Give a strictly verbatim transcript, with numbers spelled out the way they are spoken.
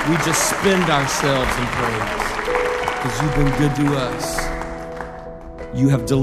We just spend ourselves in praise because you've been good to us. You have delivered.